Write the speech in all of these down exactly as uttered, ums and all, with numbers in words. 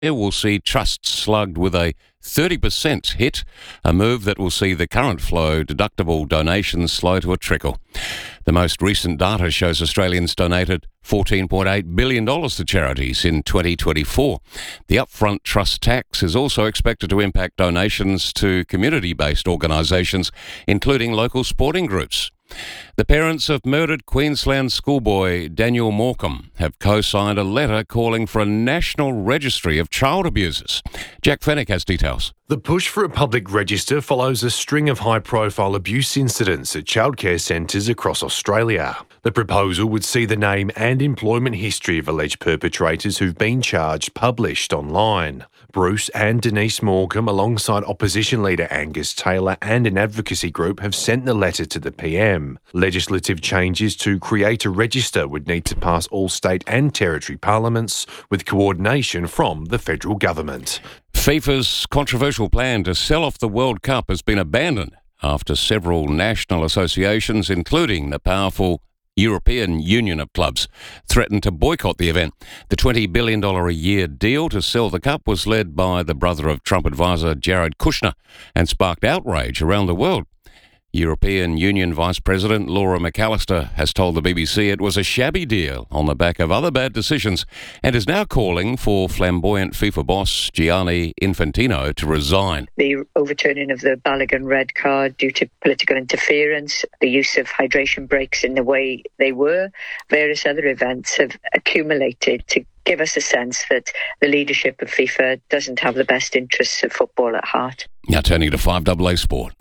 It will see trusts slugged with a thirty percent hit, a move that will see the current flow deductible donations slow to a trickle. The most recent data shows Australians donated fourteen point eight billion dollars to charities in twenty twenty-four. The upfront trust tax is also expected to impact donations to community-based organisations, including local sporting groups. The parents of murdered Queensland schoolboy Daniel Morecambe have co-signed a letter calling for a national registry of child abusers. Jack Fennick has details. The push for a public register follows a string of high-profile abuse incidents at childcare centres across Australia. The proposal would see the name and employment history of alleged perpetrators who've been charged published online. Bruce and Denise Morecambe, alongside opposition leader Angus Taylor and an advocacy group, have sent the letter to the P M. Legislative changes to create a register would need to pass all state and territory parliaments, with coordination from the federal government. FIFA's controversial plan to sell off the World Cup has been abandoned after several national associations, including the powerful European Union of Clubs, threatened to boycott the event. The twenty billion dollars a year deal to sell the cup was led by the brother of Trump advisor Jared Kushner and sparked outrage around the world. European Union Vice President Laura McAllister has told the B B C it was a shabby deal on the back of other bad decisions and is now calling for flamboyant FIFA boss Gianni Infantino to resign. The overturning of the Balogun red card due to political interference, the use of hydration breaks in the way they were, various other events have accumulated to give us a sense that the leadership of FIFA doesn't have the best interests of football at heart. Now turning to five A A Sport.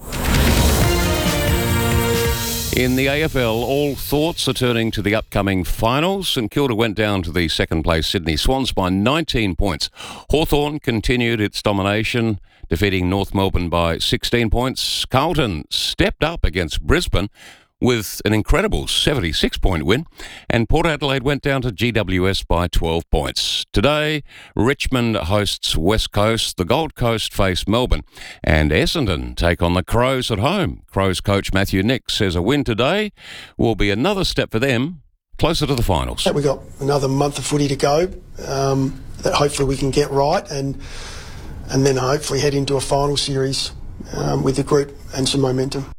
In the A F L, all thoughts are turning to the upcoming finals. St Kilda went down to the second-place Sydney Swans by nineteen points. Hawthorn continued its domination, defeating North Melbourne by sixteen points. Carlton stepped up against Brisbane with an incredible seventy-six point win, and Port Adelaide went down to G W S by twelve points. Today, Richmond hosts West Coast, the Gold Coast face Melbourne, and Essendon take on the Crows at home. Crows coach Matthew Nick says a win today will be another step for them closer to the finals. We've got another month of footy to go um, that hopefully we can get right, and and then hopefully head into a final series um, with the group and some momentum.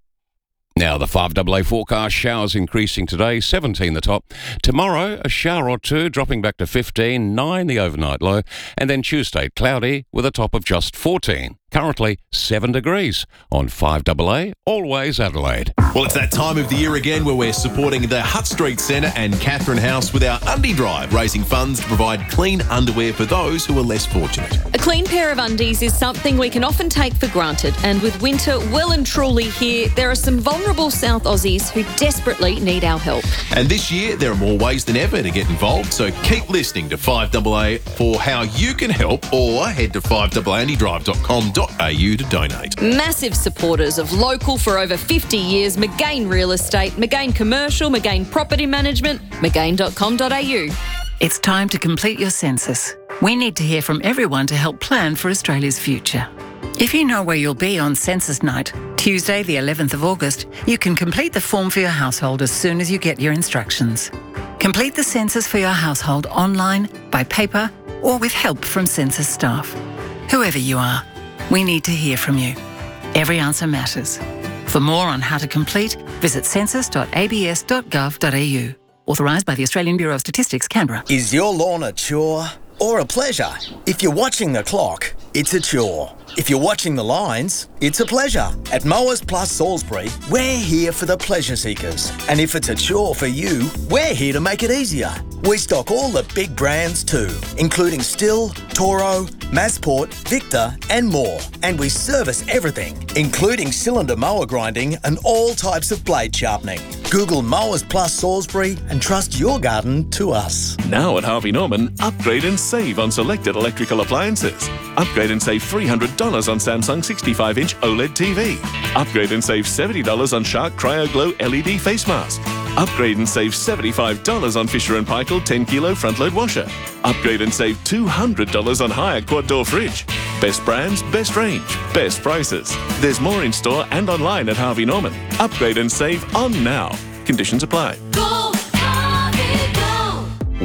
Now, the five A A forecast, showers increasing today, seventeen the top. Tomorrow, a shower or two, dropping back to fifteen, nine the overnight low. And then Tuesday, cloudy with a top of just fourteen. Currently seven degrees on five A A, always Adelaide. Well, it's that time of the year again where we're supporting the Hutt Street Centre and Catherine House with our Undie Drive, raising funds to provide clean underwear for those who are less fortunate. A clean pair of undies is something we can often take for granted, and with winter well and truly here, there are some vulnerable South Aussies who desperately need our help. And this year, there are more ways than ever to get involved, so keep listening to five A A for how you can help, or head to five A A undie drive dot com dot a u to donate. Massive supporters of local for over fifty years, McGain Real Estate, McGain Commercial, McGain Property Management, McGain dot com dot a u. It's time to complete your census. We need to hear from everyone to help plan for Australia's future. If you know where you'll be on census night, Tuesday the eleventh of August, you can complete the form for your household as soon as you get your instructions. Complete the census for your household online, by paper, or with help from census staff. Whoever you are, we need to hear from you. Every answer matters. For more on how to complete, visit census dot a b s dot gov dot a u. Authorised by the Australian Bureau of Statistics, Canberra. Is your lawn a chore or a pleasure? If you're watching the clock, it's a chore. If you're watching the lines, it's a pleasure. At Mowers Plus Salisbury, we're here for the pleasure seekers. And if it's a chore for you, we're here to make it easier. We stock all the big brands too, including Stihl, Toro, Masport, Victor and more. And we service everything, including cylinder mower grinding and all types of blade sharpening. Google Mowers Plus Salisbury and trust your garden to us. Now at Harvey Norman, upgrade and save on selected electrical appliances. Upgrade and save three hundred dollars on Samsung sixty-five inch OLED T V. Upgrade and save seventy dollars on Shark Cryo Glow L E D face mask. Upgrade and save seventy-five dollars on Fisher and Paykel ten kilo front load washer. Upgrade and save two hundred dollars on Haier quad door fridge. Best brands, best range, best prices. There's more in store and online at Harvey Norman. Upgrade and save on now. Conditions apply. Go, Harvey, go.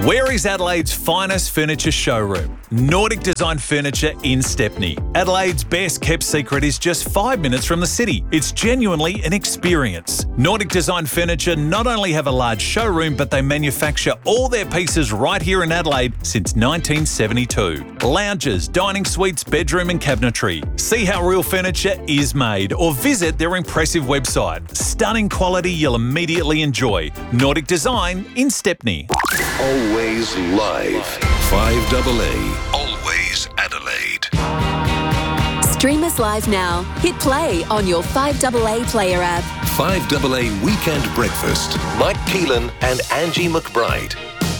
Where is Adelaide's finest furniture showroom? Nordic Design Furniture in Stepney. Adelaide's best kept secret is just five minutes from the city. It's genuinely an experience. Nordic Design Furniture not only have a large showroom, but they manufacture all their pieces right here in Adelaide since nineteen seventy-two. Lounges, dining suites, bedroom and cabinetry. See how real furniture is made or visit their impressive website. Stunning quality you'll immediately enjoy. Nordic Design in Stepney. Always live. five A A. Always Adelaide. Stream us live now. Hit play on your five A A player app. five A A Weekend Breakfast. Mike Keelan and Angie McBride.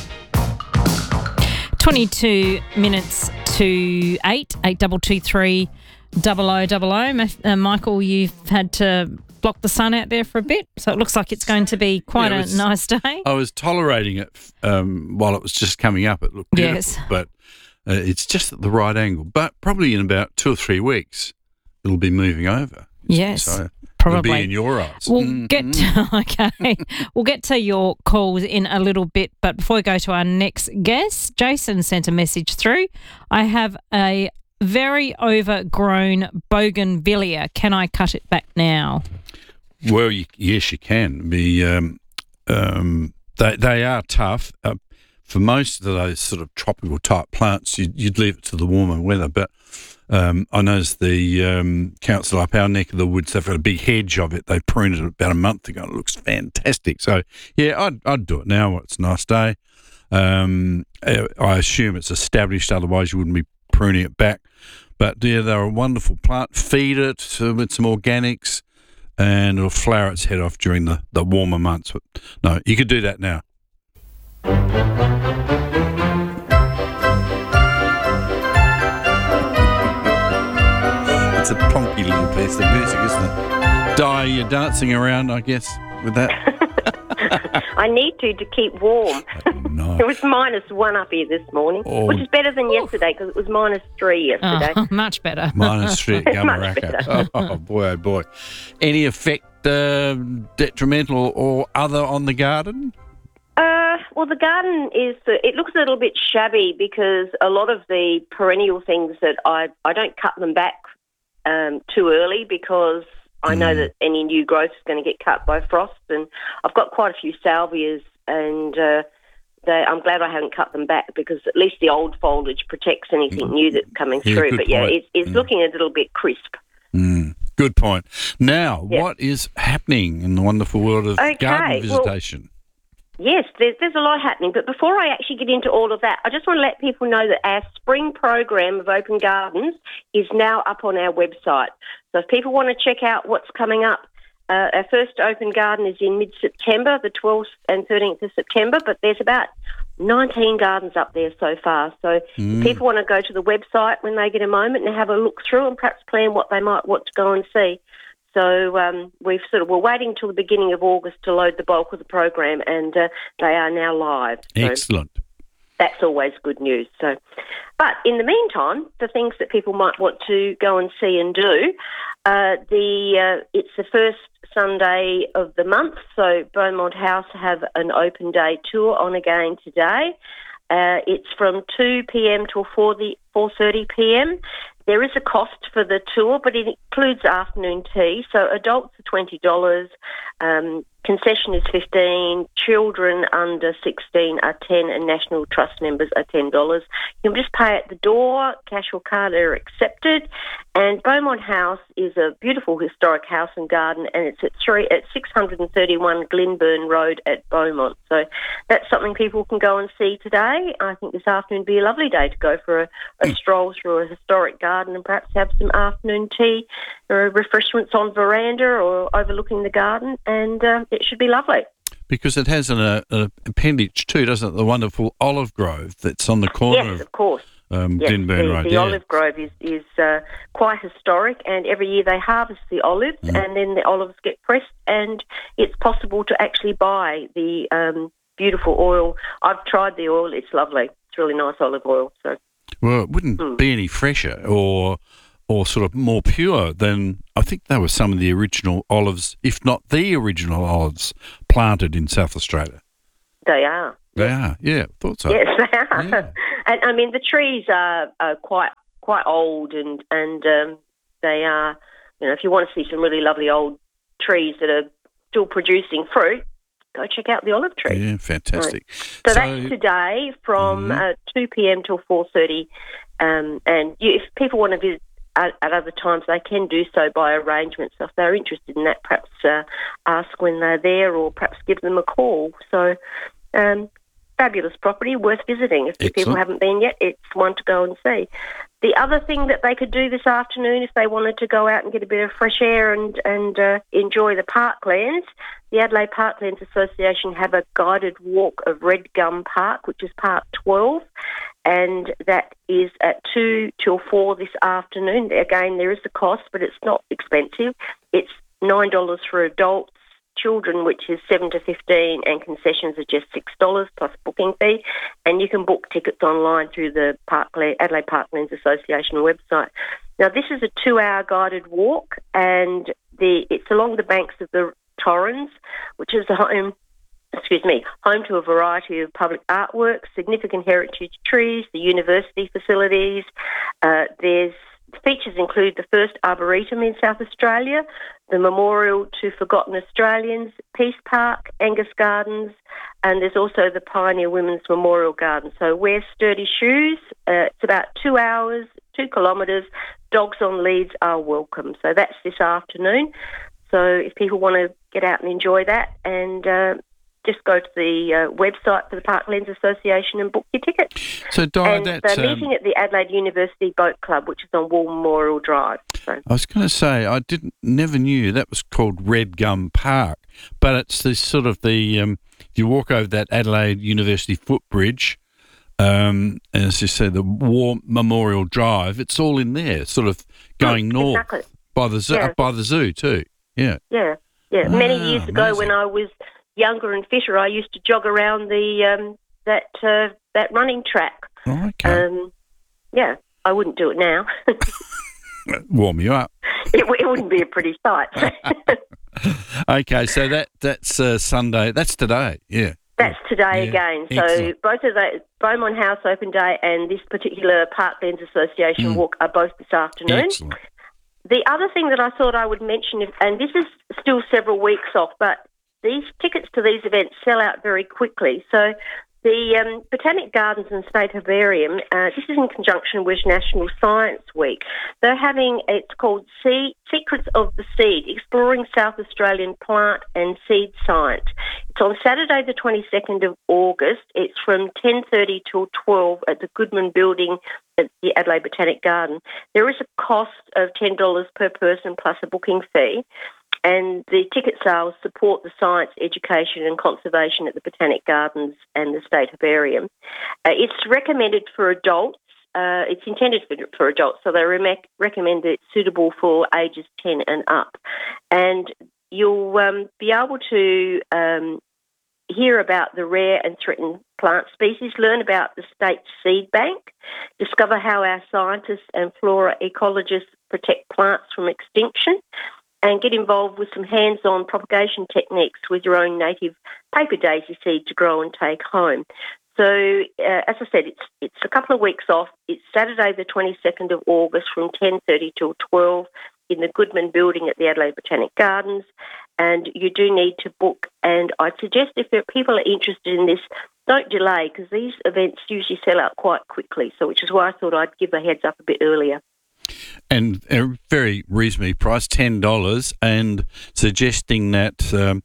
twenty-two minutes to eight, eight double two three double o double o. Uh, Michael, you've had to block the sun out there for a bit, so it looks like it's going to be quite Yeah, it a was- nice day. I was tolerating it um, while it was just coming up. It looked beautiful, Yes. but uh, it's just at the right angle. But probably in about two or three weeks, it'll be moving over. Yes, So probably. it'll be in your eyes. We'll Mm, get to, okay. We'll get to your calls in a little bit, but before we go to our next guest, Jason sent a message through. I have a very overgrown bougainvillea. Can I cut it back now? Well, you, yes, you can. Be um, um, they they are tough. Uh, for most of those sort of tropical type plants, you'd, you'd leave it to the warmer weather. But um, I noticed the um, council up our neck of the woods, they've got a big hedge of it. They pruned it about a month ago. It looks fantastic. So yeah, I'd I'd do it now while it's a nice day. Um, I I assume it's established, otherwise you wouldn't be pruning it back. But yeah, they're a wonderful plant. Feed it uh, with some organics, and it'll flower its head off during the, the warmer months. But no, you could do that now. It's a plonky little piece of music, isn't it? Di, you're dancing around, I guess, with that. I need to to keep warm. No. It was minus one up here this morning, Oh. which is better than yesterday because it was minus three yesterday. Oh, much better. Minus three at It's much Gamaraka. better. Oh, boy, oh, boy. Any effect, uh, detrimental or other on the garden? Uh, well, the garden is, it looks a little bit shabby because a lot of the perennial things that I, I don't cut them back um, too early because I know that any new growth is going to get cut by frost, and I've got quite a few salvias, and uh, they, I'm glad I haven't cut them back because at least the old foliage protects anything new that's coming Yeah, through. good But yeah, point. it's, it's Mm. looking a little bit crisp. Mm, good point. Now, Yeah. what is happening in the wonderful world of Okay, garden well- visitation? Yes, there's, there's a lot happening. But before I actually get into all of that, I just want to let people know that our spring program of Open Gardens is now up on our website. So if people want to check out what's coming up, uh, our first Open Garden is in mid-September, the twelfth and thirteenth of September, but there's about nineteen gardens up there so far. So Mm. if people want to go to the website when they get a moment and have a look through and perhaps plan what they might want to go and see. So um, we've sort of, we're waiting till the beginning of August to load the bulk of the program, and uh, they are now live. So Excellent. that's always good news. So, but in the meantime, the things that people might want to go and see and do, uh, the uh, it's the first Sunday of the month, so Beaumont House have an open day tour on again today. Uh, it's from two p.m. till four thirty p.m. There is a cost for the tour, but it includes afternoon tea. So adults are twenty dollars, um, concession is fifteen dollars, children under sixteen are ten dollars, and National Trust members are ten dollars. You can just pay at the door, cash or card are accepted. And Beaumont House is a beautiful historic house and garden, and it's at three at six thirty-one Glenburn Road at Beaumont. So that's something people can go and see today. I think this afternoon would be a lovely day to go for a, a stroll through a historic garden and perhaps have some afternoon tea or refreshments on veranda or overlooking the garden, and uh, it should be lovely. Because it has an, uh, an appendage too, doesn't it? The wonderful olive grove that's on the corner Yes, of of course. um, Yes, Glenburn the, Road. the yeah. olive grove is, is uh, quite historic, and every year they harvest the olives, Mm. and then the olives get pressed, and it's possible to actually buy the um, beautiful oil. I've tried the oil; it's lovely. It's really nice olive oil. So Well, it wouldn't Mm. be any fresher or or sort of more pure than, I think they were some of the original olives, if not the original olives, planted in South Australia. they are, They are, yeah, thought so. Yes, they are. Yeah. And I mean, the trees are, are quite quite old, and and um, they are. You know, if you want to see some really lovely old trees that are still producing fruit, go check out the olive tree. Yeah, fantastic. Right. So, so that's today from mm-hmm. uh, two p.m. till four thirty, um, and you, if people want to visit at, at other times, they can do so by arrangement. So if they're interested in that, perhaps uh, ask when they're there, or perhaps give them a call. So. Um, Fabulous property, worth visiting. If Excellent. People haven't been yet, it's one to go and see. The other thing that they could do this afternoon, if they wanted to go out and get a bit of fresh air and, and uh, enjoy the parklands, the Adelaide Parklands Association have a guided walk of Red Gum Park, which is Park twelve, and that is at two till four this afternoon. Again, there is a cost, but it's not expensive. It's nine dollars for adults, children, which is seven to fifteen, and concessions are just six dollars plus booking fee. And you can book tickets online through the Parkland, Adelaide Parklands Association website. Now, this is a two-hour guided walk, and the it's along the banks of the Torrens, which is the home, excuse me, home to a variety of public artworks, significant heritage trees, the university facilities. Uh, there's Features include the first arboretum in South Australia, the Memorial to Forgotten Australians, Peace Park, Angus Gardens, and there's also the Pioneer Women's Memorial Garden. So wear sturdy shoes. Uh, it's about two hours, two kilometres. Dogs on leads are welcome. So that's this afternoon. So if people want to get out and enjoy that, and uh, just go to the uh, website for the Parklands Association and book your tickets. So, Di, and that's... they're meeting um, at the Adelaide University Boat Club, which is on War Memorial Drive. So. I was going to say, I didn't, never knew that was called Red Gum Park, but it's this sort of the, um, you walk over that Adelaide University footbridge, um, and as you say, the War Memorial Drive, it's all in there, sort of going oh, north exactly. by the zoo, yeah. up by the zoo too. Yeah. Yeah, yeah. Ah, Many years ago amazing. when I was younger and fitter, I used to jog around the um, that uh, that running track. Oh, okay. Um, yeah, I wouldn't do it now. Warm you up. It, it wouldn't be a pretty sight. Okay, so that that's uh, Sunday. That's today. Yeah. That's today Yeah, again. So excellent. both of the Beaumont House Open Day and this particular Parklands Association Mm. walk are both this afternoon. Excellent. The other thing that I thought I would mention, is, and this is still several weeks off, but these tickets to these events sell out very quickly. So the um, Botanic Gardens and State Herbarium, uh, this is in conjunction with National Science Week. They're having, it's called Seed, Secrets of the Seed, Exploring South Australian Plant and Seed Science. It's on Saturday the twenty-second of August. It's from ten thirty till twelve at the Goodman Building at the Adelaide Botanic Garden. There is a cost of ten dollars per person plus a booking fee. And the ticket sales support the science, education and conservation at the Botanic Gardens and the State Herbarium. Uh, it's recommended for adults. Uh, it's intended for, for adults, so they re- recommend it's suitable for ages ten and up. And you'll um, be able to um, hear about the rare and threatened plant species, learn about the state seed bank, discover how our scientists and flora ecologists protect plants from extinction, and get involved with some hands-on propagation techniques with your own native paper daisy seed to grow and take home. So, uh, as I said, it's it's a couple of weeks off. It's Saturday the twenty-second of August from ten thirty till twelve in the Goodman Building at the Adelaide Botanic Gardens, and you do need to book. And I'd suggest if there, people are interested in this, don't delay, because these events usually sell out quite quickly, so which is why I thought I'd give a heads up a bit earlier. And a very reasonably priced, ten dollars, and suggesting that um,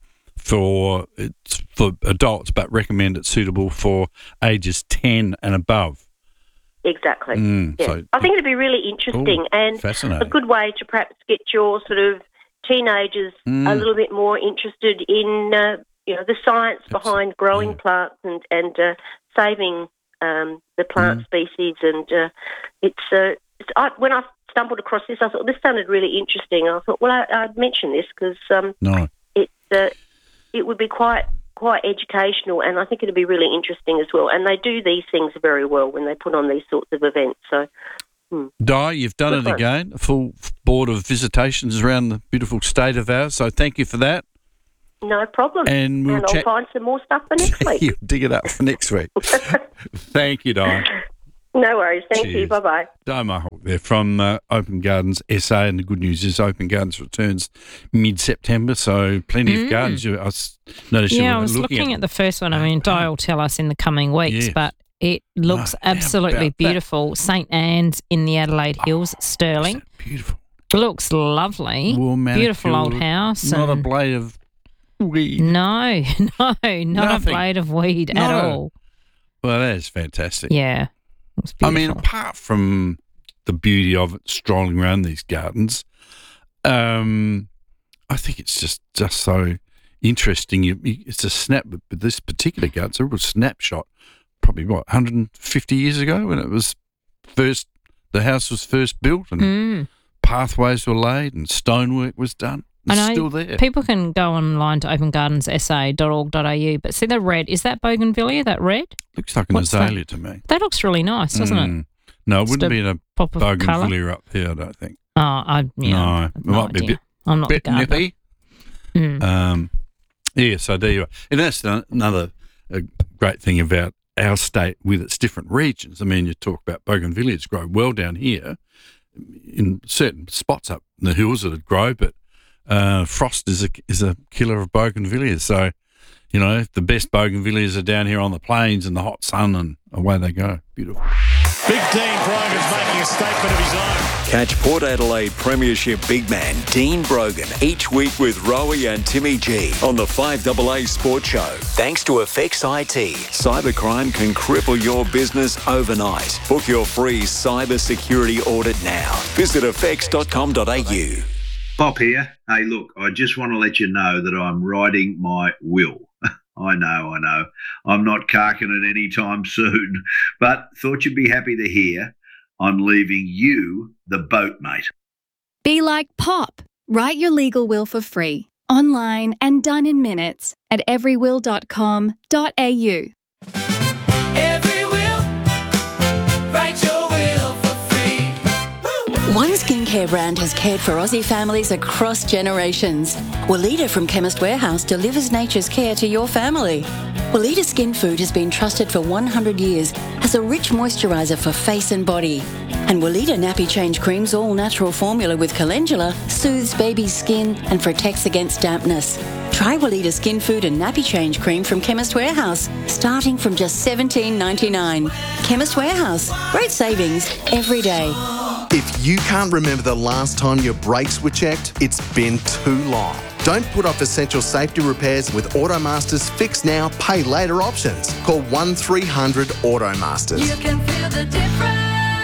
for it's for adults, but recommend it's suitable for ages ten and above. Exactly. Mm, yeah. so, I think it'd be really interesting Ooh, and fascinating. a good way to perhaps get your sort of teenagers Mm. a little bit more interested in uh, you know the science That's- behind growing yeah. plants and and uh, saving um, the plant Mm. species. And uh, it's, uh, it's I, when I stumbled across this, I thought this sounded really interesting. I thought, well, I, I'd mention this because um, No. it uh, it would be quite. quite educational, and I think it'd be really interesting as well. And they do these things very well when they put on these sorts of events. So, hmm. Di, you've done Good it fun. again, a full board of visitations around the beautiful state of ours, so thank you for that. No problem. And we'll and I'll chat- find some more stuff for next week. You'll dig it up for next week. Thank you, Di. No worries. Thank you. Cheers. Bye-bye. Di Mahawk there from uh, Open Gardens S A, and the good news is Open Gardens returns mid-September, so plenty Mm. of gardens. You, I s- noticed you Yeah, were I was looking, looking at. at the first one. I mean, Di will tell us in the coming weeks, Yes. but it looks Oh, how absolutely about that? beautiful. Saint Anne's in the Adelaide Hills, Stirling. Beautiful. Looks lovely. Well Beautiful old manicured, house. Not a and- blade of weed. No, no, not Nothing. a blade of weed at No. all. Well, that is fantastic. Yeah. It's I mean, beautiful. apart from the beauty of it, strolling around these gardens, um, I think it's just, just so interesting. You, you, it's a snap, but this particular garden, it's a real snapshot, probably, what, one hundred fifty years ago when it was first, the house was first built and Mm. pathways were laid and stonework was done. It's I know still there. people can go online to open gardens s a dot org dot a u, but see the red, is that bougainvillea, that red? Looks like an What's that? azalea to me. That looks really nice, doesn't it? Mm. No, it Just wouldn't a be in a pop of bougainvillea up here, I don't think. Oh, I, yeah, no, I have it no might be a idea. bit, I'm not bit the gardener. nippy. Mm. Um, yeah, so there you are. And that's an- another uh, great thing about our state with its different regions. I mean, you talk about bougainvilleas grow well down here in certain spots up in the hills that it grow, but uh, frost is a, is a killer of bougainvilleas. So, you know, the best bougainvilleas are down here on the plains in the hot sun, and away they go. Beautiful. Big Dean Brogan's making a statement of his own. Catch Port Adelaide Premiership big man Dean Brogan each week with Rowie and Timmy G on the five A A Sports Show. Thanks to Effects I T. Cybercrime can cripple your business overnight. Book your free cyber security audit now. Visit effects dot com dot a u. Pop here. Hey, look, I just want to let you know that I'm writing my will. I know, I know. I'm not carking it anytime soon, but thought you'd be happy to hear I'm leaving you the boat, mate. Be like Pop. Write your legal will for free, online and done in minutes at every will dot com dot a u. Every will, write your will for free. One skincare brand has cared for Aussie families across generations. Weleda from Chemist Warehouse delivers nature's care to your family. Weleda Skin Food has been trusted for one hundred years as a rich moisturiser for face and body. And Weleda Nappy Change Cream's all-natural formula with calendula soothes baby's skin and protects against dampness. Try Weleda Skin Food and Nappy Change Cream from Chemist Warehouse, starting from just seventeen ninety-nine. Chemist Warehouse, great savings every day. If you can't remember the last time your brakes were checked, it's been too long. Don't put off essential safety repairs with Automaster's Fix Now, Pay Later options. Call one three hundred Automasters. You can feel the difference.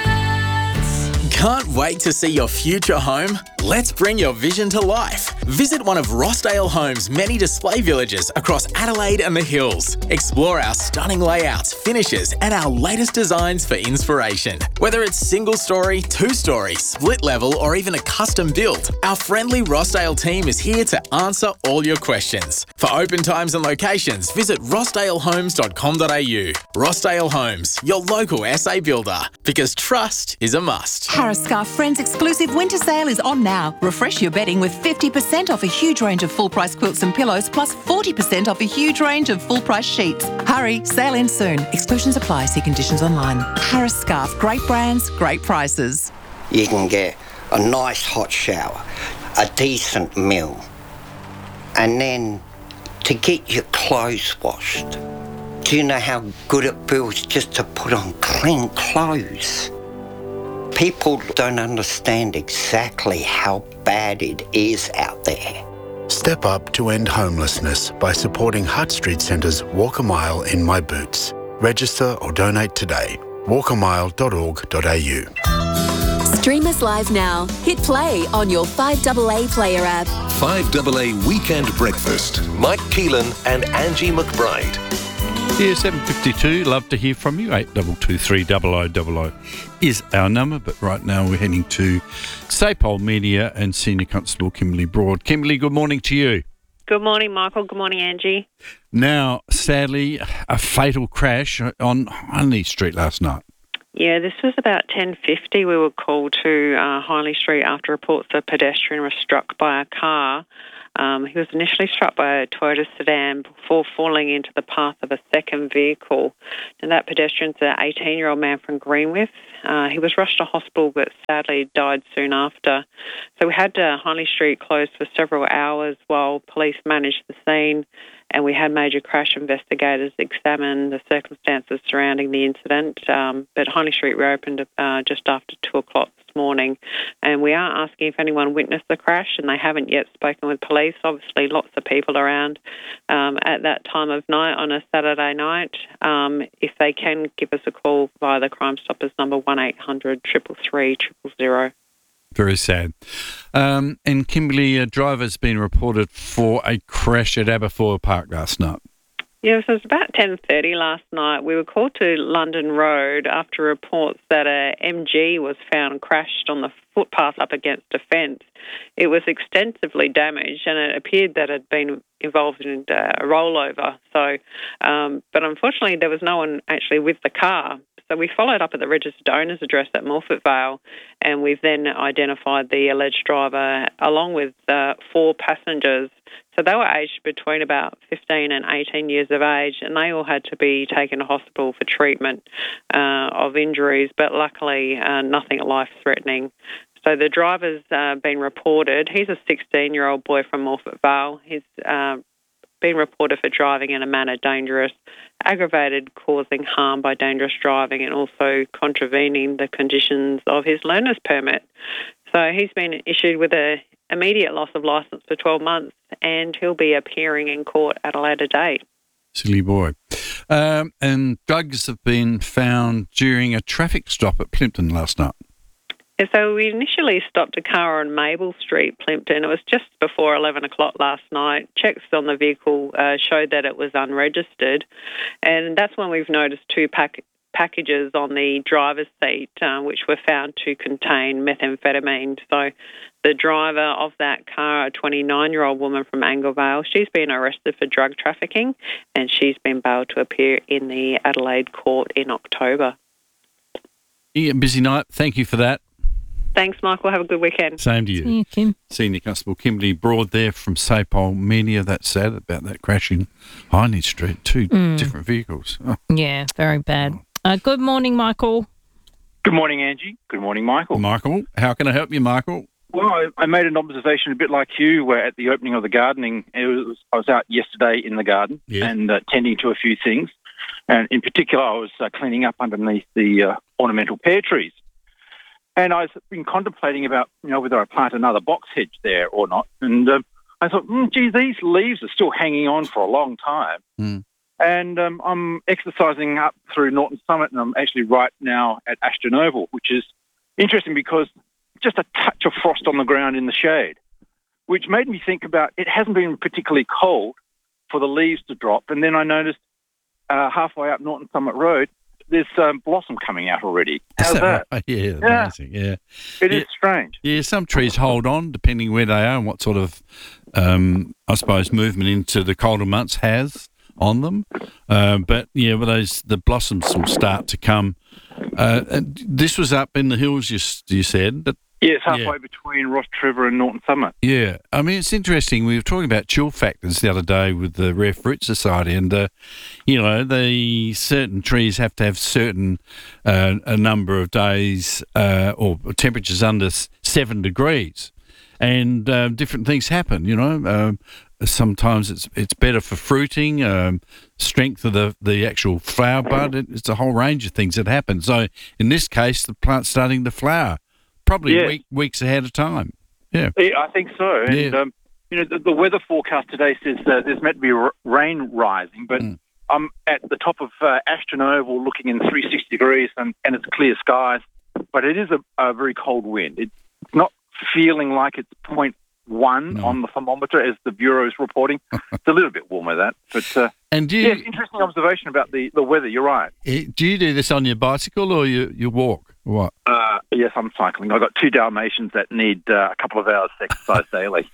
Can't wait to see your future home? Let's bring your vision to life. Visit one of Rossdale Homes' many display villages across Adelaide and the Hills. Explore our stunning layouts, finishes, and our latest designs for inspiration. Whether it's single story, two story, split level, or even a custom build, our friendly Rossdale team is here to answer all your questions. For open times and locations, visit rossdale homes dot com dot a u. Rossdale Homes, your local S A builder, because trust is a must. Harris Scarf Friends exclusive winter sale is on now. Refresh your bedding with fifty percent off a huge range of full-price quilts and pillows, plus forty percent off a huge range of full-price sheets. Hurry, sale ends soon. Exclusions apply. See conditions online. Harris Scarf, great brands, great prices. You can get a nice hot shower, a decent meal, and then to get your clothes washed. Do you know how good it feels just to put on clean clothes? People don't understand exactly how bad it is out there. Step up to end homelessness by supporting Hutt Street Centre's Walk a Mile in My Boots. Register or donate today. walk a mile dot org dot a u. Stream us live now. Hit play on your five A A player app. five A A Weekend Breakfast. Mike Keelan and Angie McBride. Yeah, seven fifty-two. Love to hear from you. eight two two three double oh double oh is our number. But right now we're heading to Sapole Media and Senior Constable Kimberly Broad. Kimberly, good morning to you. Good morning, Michael. Good morning, Angie. Now, sadly, a fatal crash on Hindley Street last night. Yeah, this was about ten fifty. We were called to uh, Hindley Street after reports a pedestrian was struck by a car. Um, he was initially struck by a Toyota sedan before falling into the path of a second vehicle. And that pedestrian's an eighteen-year-old man from Greenwith. Uh, he was rushed to hospital but sadly died soon after. So we had uh, Hindley Street closed for several hours while police managed the scene, and we had major crash investigators examine the circumstances surrounding the incident. Um, but Hindley Street reopened uh, just after two o'clock this morning, and we are asking if anyone witnessed the crash, and they haven't yet spoken with police. Obviously, lots of people around um, at that time of night on a Saturday night. Um, if they can, give us a call via the Crime Stoppers number one eight hundred three three three zero zero. Very sad. Um, and Kimberley, a driver's been reported for a crash at Aberfoyle Park last night. Yeah, so it was about ten thirty last night. We were called to London Road after reports that a M G was found crashed on the footpath up against a fence. It was extensively damaged, and it appeared that it had been involved in a rollover. So, um, but unfortunately, there was no one actually with the car. So we followed up at the registered owner's address at Morford Vale, and we've then identified the alleged driver along with uh, four passengers. So they were aged between about fifteen and eighteen years of age, and they all had to be taken to hospital for treatment uh, of injuries, but luckily uh, nothing life-threatening. So the driver's uh, been reported. He's a sixteen-year-old boy from Morford Vale. He's uh, been reported for driving in a manner dangerous, aggravated causing harm by dangerous driving, and also contravening the conditions of his learner's permit. So he's been issued with a immediate loss of licence for twelve months, and he'll be appearing in court at a later date. Silly boy. Um, and drugs have been found during a traffic stop at Plympton last night. And so we initially stopped a car on Mabel Street, Plympton. It was just before eleven o'clock last night. Checks on the vehicle uh, showed that it was unregistered, and that's when we've noticed two pack- packages on the driver's seat, uh, which were found to contain methamphetamine. So the driver of that car, a twenty-nine-year-old woman from Anglevale, she's been arrested for drug trafficking, and she's been bailed to appear in the Adelaide court in October. Yeah, busy night. Thank you for that. Thanks, Michael. Have a good weekend. Same to you. See you, Kim. Senior Constable Kimberley Broad there from Sapole Media. That's sad about that crashing Hindley Street. Two Mm. different vehicles. Oh. Yeah, very bad. Uh, good morning, Michael. Good morning, Angie. Good morning, Michael. Michael, how can I help you, Michael? Well, I, I made an observation a bit like you, where at the opening of the gardening, it was, I was out yesterday in the garden Yeah. and uh, tending to a few things. And in particular, I was uh, cleaning up underneath the uh, ornamental pear trees. And I've been contemplating about, you know, whether I plant another box hedge there or not. And um, I thought, mm, gee, these leaves are still hanging on for a long time. Mm. And um, I'm exercising up through Norton Summit, and I'm actually right now at Ashton Oval, which is interesting because just a touch of frost on the ground in the shade, which made me think about it hasn't been particularly cold for the leaves to drop. And then I noticed uh, halfway up Norton Summit Road, there's um, blossom coming out already. How's Is that? right? Yeah, Yeah. amazing. Yeah. It yeah. is strange. Yeah, some trees hold on depending where they are and what sort of, um, I suppose, movement into the colder months has on them. Uh, but yeah, well, those the blossoms will start to come. Uh, and this was up in the hills, you, s- you said. But Yeah, it's halfway Yeah. between Ross Trevor and Norton Summit. yeah, I mean, it's interesting. We were talking about chill factors the other day with the Rare Fruit Society, and, uh, you know, the certain trees have to have certain uh, a number of days uh, or temperatures under s- seven degrees, and uh, different things happen, you know. Um, sometimes it's it's better for fruiting, um, strength of the, the actual flower bud. It, it's a whole range of things that happen. So in this case, the plant's starting to flower. Probably Yeah. week, weeks ahead of time. Yeah. Yeah, I think so. And, Yeah. um, you know, the, the weather forecast today says uh, there's meant to be r- rain rising, but Mm. I'm at the top of uh, Ashton Oval looking in three hundred sixty degrees and, and it's clear skies, but it is a, a very cold wind. It's not feeling like it's point one on the thermometer as the Bureau is reporting. It's a little bit warmer, that. But, uh, And do you, yeah, interesting observation about the, the weather. You're right. eh, do you do this on your bicycle or you, you walk? Or what? Uh, yes, I'm cycling. I've got two Dalmatians that need uh, a couple of hours exercise daily.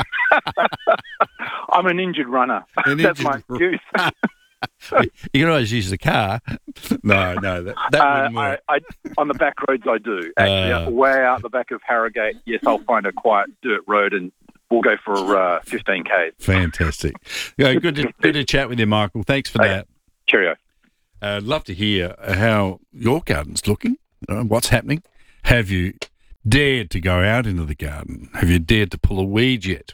I'm an injured runner. An That's injured my excuse. You can always use the car. No, no, that, that Uh, wouldn't work. I, I, on the back roads, I do. Actually, Uh. way out the back of Harrogate, yes, I'll find a quiet dirt road and we'll go for uh, fifteen K. Fantastic. Yeah, good to good to chat with you, Michael. Thanks for Okay. that. Cheerio. I'd love to hear how your garden's looking. Uh, what's happening? Have you dared to go out into the garden? Have you dared to pull a weed yet?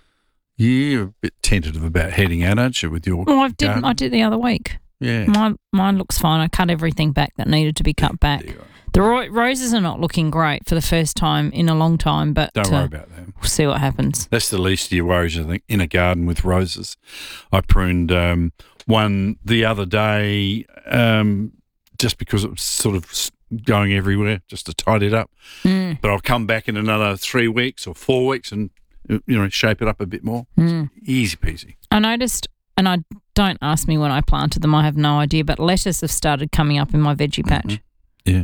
You're a bit tentative about heading out, aren't you, with your Well, I did. garden? I did the other week. Yeah. Mine, mine looks fine. I cut everything back that needed to be cut back. The ro- roses are not looking great for the first time in a long time, but Don't worry uh, about that. We'll see what happens. That's the least of your worries, I think, in a garden with roses. I pruned um, one the other day um, just because it was sort of s- going everywhere, just to tidy it up. Mm. But I'll come back in another three weeks or four weeks and, you know, shape it up a bit more. Mm. Easy peasy. I noticed, and I don't ask me when I planted them. I have no idea, but lettuce have started coming up in my veggie patch. Yeah.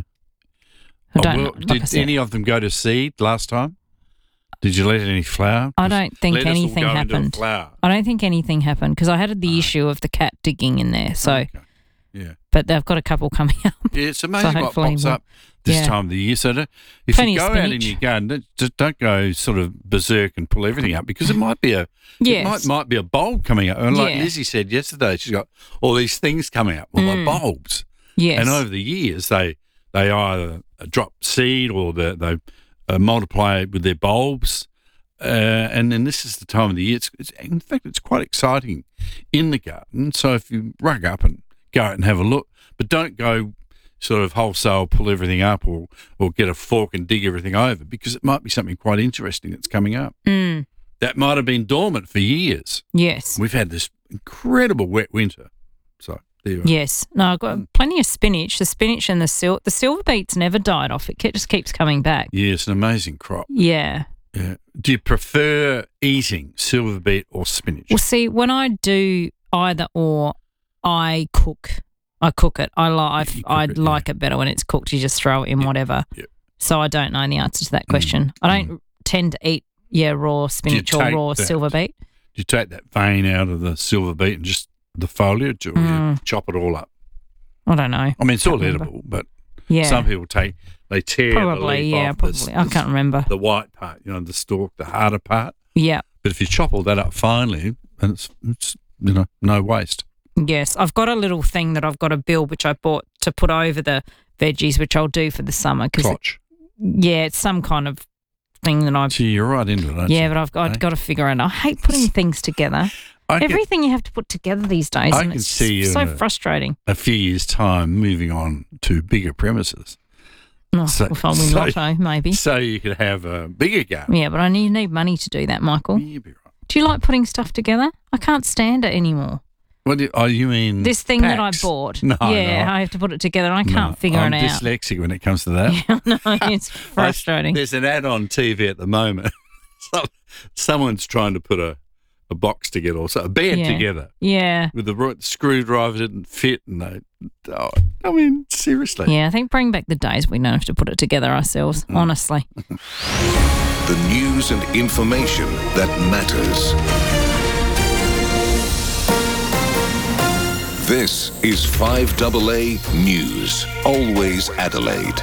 I Oh, don't well, know, like I did said. any of them go to seed last time? Did you let any flower? I don't think Lettuce will anything go into a happened. flower. I don't think anything happened because I had the issue of the cat digging in there. So, Yeah. but they've got a couple coming up. Yeah, it's amazing So what hopefully pops we'll- up this yeah. time of the year. So don't- if Plenty you of go out in spinach. your garden, don't, just don't go sort of berserk and pull everything up because it might be a Yes. it might, might be a bulb coming up. And like Yeah. Lizzie said yesterday, she's got all these things coming up. Well, Mm. they're bulbs. Yes. And over the years, they they either drop seed or they, they uh, multiply with their bulbs. Uh, and then this is the time of the year. It's, it's in fact, it's quite exciting in the garden. So if you rug up and go out and have a look, but don't go sort of wholesale pull everything up or or get a fork and dig everything over because it might be something quite interesting that's coming up. Mm. That might have been dormant for years. Yes. We've had this incredible wet winter. So there you are. Yes. No, I've got plenty of spinach. The spinach and the sil- the silver beets never died off. It ke- just keeps coming back. Yeah, it's an amazing crop. Yeah. Yeah. Do you prefer eating silver beet or spinach? Well, see, when I do either or, I cook. I cook it. I like. I like it better when it's cooked. You just throw it in whatever. So I don't know the answer to that question. I don't tend to eat yeah raw spinach or take raw that? silver beet. Do you take that vein out of the silver beet and just the foliage, or you Mm. chop it all up? I don't know. I mean, it's all Can't remember. edible, but Yeah. some people take they tear the Probably, leaf yeah, off the s- probably. I can't remember. the white part, you know, the stalk, the harder part. Yeah. But if you chop all that up finely, and it's, it's you know no waste. Yes, I've got a little thing that I've got a bill which I bought to put over the veggies, which I'll do for the summer. Cause Crotch. It, yeah, it's some kind of thing that I've. Gee, you're right into it, aren't yeah, you? but I've got, Eh? I've got to figure it out. I hate putting things together. I can- Everything you have to put together these days, I and can it's see you so in a- frustrating. A few years' time, moving on to bigger premises. Oh, if I win so- lotto, maybe. So you could have a bigger garden. Yeah, but I need, need money to do that, Michael. Do you like putting stuff together? I can't stand it anymore. What do you, oh, you mean This thing that I packs? bought. No, yeah, no. I have to put it together and I No, can't figure I'm it out. dyslexic when it comes to that. Yeah, no, it's I- frustrating. there's an ad on T V at the moment. Some, someone's trying to put a, a box together or so, a bed Yeah. together. Yeah. With the right screwdriver didn't fit, and they. Oh, I mean, seriously. Yeah, I think bring back the days we don't have to put it together ourselves, Mm. honestly. The news and information that matters. This is five A A News. Always Adelaide.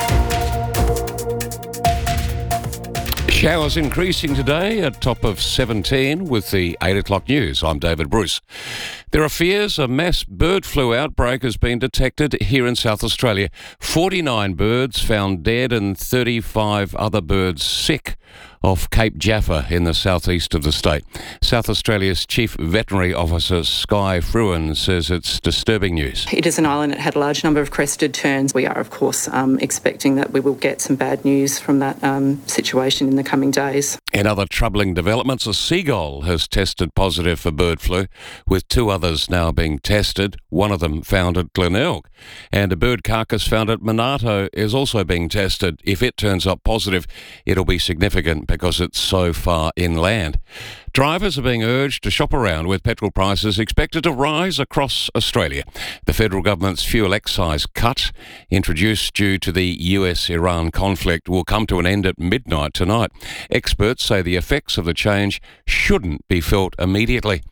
Showers increasing today, a top of seventeen with the eight o'clock news. I'm David Bruce. There are fears a mass bird flu outbreak has been detected here in South Australia. forty-nine birds found dead and thirty-five other birds sick off Cape Jaffa in the southeast of the state. South Australia's Chief Veterinary Officer Sky Fruin says it's disturbing news. It is an island that had a large number of crested terns. We are, of course, um, expecting that we will get some bad news from that um, situation in the coming days. In other troubling developments, a seagull has tested positive for bird flu, with two others now being tested, one of them found at Glenelg. And a bird carcass found at Monarto is also being tested. If it turns up positive, it'll be significant because it's so far inland. Drivers are being urged to shop around with petrol prices expected to rise across Australia. The federal government's fuel excise cut, introduced due to the U S Iran conflict, will come to an end at midnight tonight. Experts say the effects of the change shouldn't be felt immediately.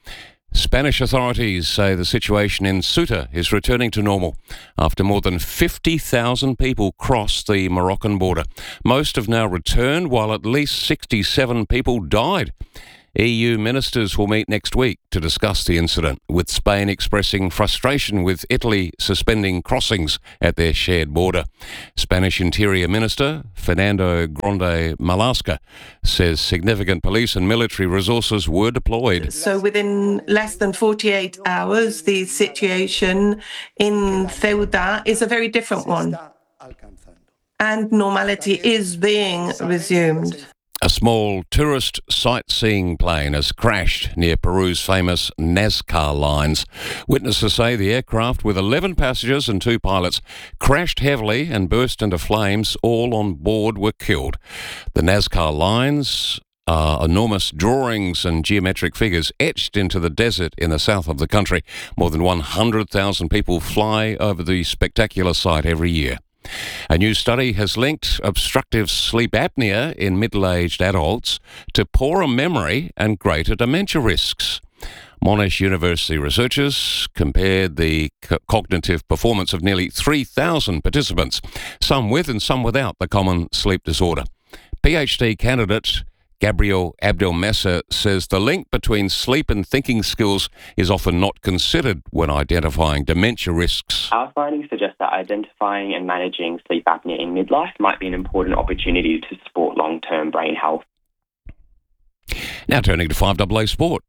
Spanish authorities say the situation in Ceuta is returning to normal after more than fifty thousand people crossed the Moroccan border. Most have now returned, while at least sixty-seven people died. E U ministers will meet next week to discuss the incident, with Spain expressing frustration with Italy suspending crossings at their shared border. Spanish Interior Minister Fernando Grande Marlaska says significant police and military resources were deployed. So within less than forty-eight hours, the situation in Ceuta is a very different one, and normality is being resumed. A small tourist sightseeing plane has crashed near Peru's famous Nazca lines. Witnesses say the aircraft, with eleven passengers and two pilots, crashed heavily and burst into flames. All on board were killed. The Nazca lines are enormous drawings and geometric figures etched into the desert in the south of the country. More than one hundred thousand people fly over the spectacular site every year. A new study has linked obstructive sleep apnea in middle-aged adults to poorer memory and greater dementia risks. Monash University researchers compared the co- cognitive performance of nearly three thousand participants, some with and some without the common sleep disorder. PhD candidate Gabriel Abdelmessa says the link between sleep and thinking skills is often not considered when identifying dementia risks. Our findings suggest that identifying and managing sleep apnea in midlife might be an important opportunity to support long-term brain health. Now turning to five double A Sport.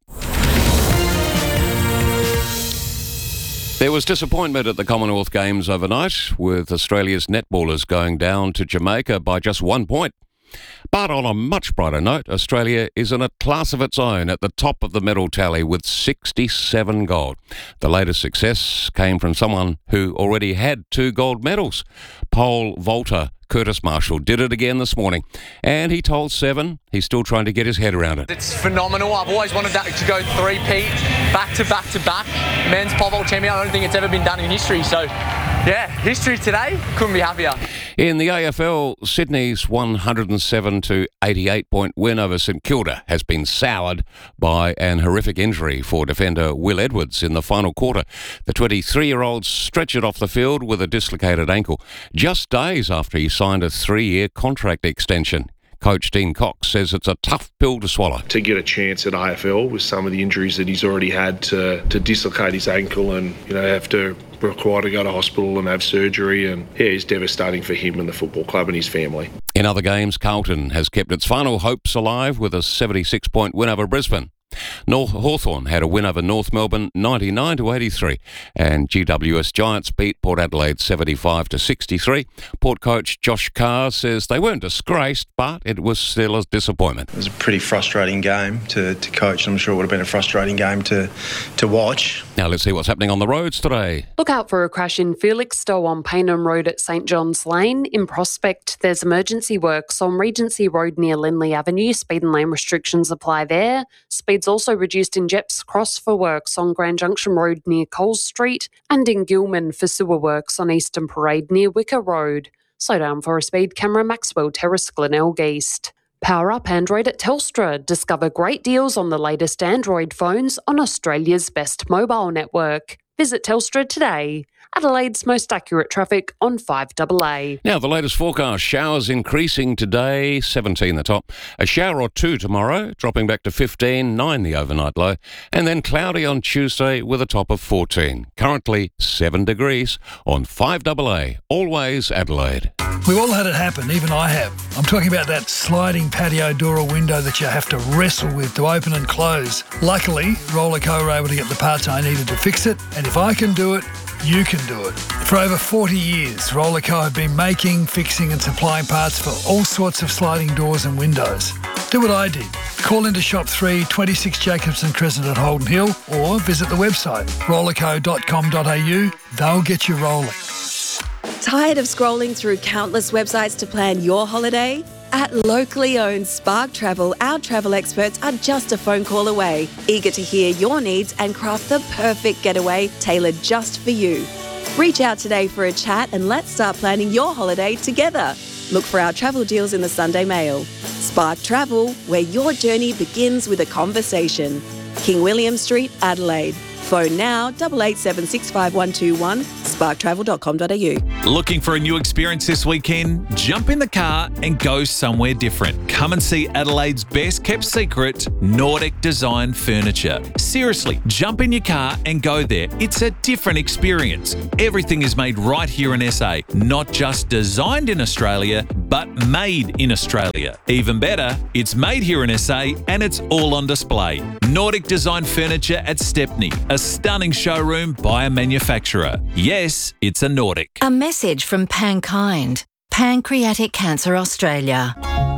There was disappointment at the Commonwealth Games overnight, with Australia's netballers going down to Jamaica by just one point. But on a much brighter note, Australia is in a class of its own at the top of the medal tally with sixty-seven gold. The latest success came from someone who already had two gold medals. Pole vaulter Curtis Marshall did it again this morning, and he told Seven he's still trying to get his head around it. It's phenomenal. I've always wanted that to go three-peat, back to back to back. Men's pole vault champion. I don't think it's ever been done in history. So, yeah, history today. Couldn't be happier. In the A F L, Sydney's one hundred seven to eighty-eight point win over St Kilda has been soured by an horrific injury for defender Will Edwards in the final quarter. The twenty-three-year-old stretched off the field with a dislocated ankle just days after he signed a three-year contract extension. Coach Dean Cox says it's a tough pill to swallow. To get a chance at A F L with some of the injuries that he's already had, to, to dislocate his ankle and, you know, have to require to go to hospital and have surgery, and yeah, it's devastating for him and the football club and his family. In other games, Carlton has kept its final hopes alive with a seventy-six point win over Brisbane. North Hawthorn had a win over North Melbourne ninety-nine to eighty-three, and G W S Giants beat Port Adelaide seventy-five to sixty-three. Port coach Josh Carr says they weren't disgraced, but it was still a disappointment. It was a pretty frustrating game to, to coach. I'm sure it would have been a frustrating game to to watch. Now let's see what's happening on the roads today. Look out for a crash in Felixstowe on Paynham Road at St John's Lane. In Prospect, there's emergency works on Regency Road near Lindley Avenue. Speed and lane restrictions apply there. Speed's also reduced in Jeps Cross for works on Grand Junction Road near Coles Street, and in Gilman for sewer works on Eastern Parade near Wicker Road. Slow down for a speed camera, Maxwell Terrace, Glenelg East. Power up Android at Telstra. Discover great deals on the latest Android phones on Australia's best mobile network. Visit Telstra today. Adelaide's most accurate traffic on five double A. Now, the latest forecast. Showers increasing today, seventeen the top. A shower or two tomorrow, dropping back to fifteen, nine the overnight low. And then cloudy on Tuesday with a top of fourteen. Currently seven degrees on five double A. Always Adelaide. We've all had it happen, even I have. I'm talking about that sliding patio door or window that you have to wrestle with to open and close. Luckily, Rollerco were able to get the parts I needed to fix it, and if I can do it, you can do it. For over forty years, Rollerco have been making, fixing and supplying parts for all sorts of sliding doors and windows. Do what I did. Call into Shop three, twenty-six Jacobson Crescent at Holden Hill, or visit the website rollerco dot com dot a u. They'll get you rolling. Tired of scrolling through countless websites to plan your holiday? At locally owned Spark Travel, our travel experts are just a phone call away, eager to hear your needs and craft the perfect getaway tailored just for you. Reach out today for a chat and let's start planning your holiday together. Look for our travel deals in the Sunday Mail. Spark Travel, where your journey begins with a conversation. King William Street, Adelaide. Phone now, eight eight seven six five one two one, spark travel dot com dot a u. Looking for a new experience this weekend? Jump in the car and go somewhere different. Come and see Adelaide's best kept secret, Nordic Design Furniture. Seriously, jump in your car and go there. It's a different experience. Everything is made right here in S A, not just designed in Australia, but made in Australia. Even better, it's made here in S A and it's all on display. Nordic Design Furniture at Stepney, a stunning showroom by a manufacturer. Yes, it's a Nordic. A message from Pankind, Pancreatic Cancer Australia.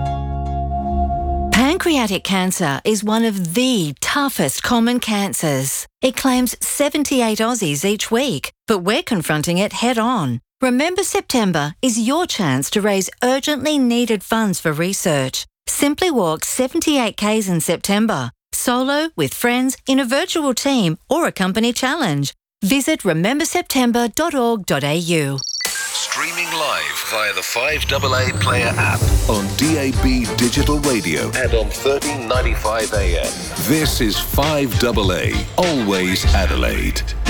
Pancreatic cancer is one of the toughest common cancers. It claims seventy-eight Aussies each week, but we're confronting it head on. Remember September is your chance to raise urgently needed funds for research. Simply walk seventy-eight kays in September, solo, with friends, in a virtual team or a company challenge. Visit remember september dot org dot a u. Streaming live via the five A A Player app on D A B Digital Radio and on thirteen ninety-five A M. This is five A A, always Adelaide.